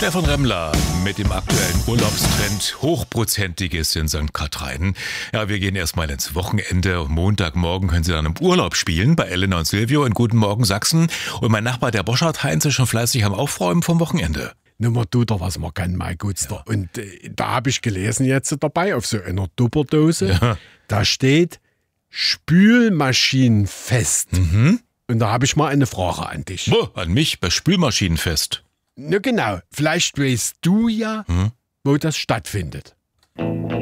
Stefan Remmler mit dem aktuellen Urlaubstrend Hochprozentiges in St. Katrein. Ja, wir gehen erstmal ins Wochenende. Montagmorgen können Sie dann im Urlaub spielen bei Elena und Silvio in Guten Morgen Sachsen. Und mein Nachbar, der Boschart Heinz, ist schon fleißig am Aufräumen vom Wochenende. Nummer tut er, was man kann, mein Gutster. Ja. Und da habe ich gelesen jetzt dabei, auf so einer Tupperdose, da steht Spülmaschinenfest. Und da habe ich mal eine Frage an dich. An mich bei Spülmaschinenfest. Na genau, vielleicht weißt du ja, wo das stattfindet.